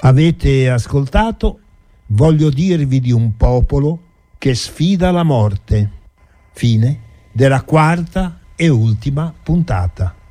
Avete ascoltato Voglio dirvi di un popolo che sfida la morte. Fine della quarta e ultima puntata.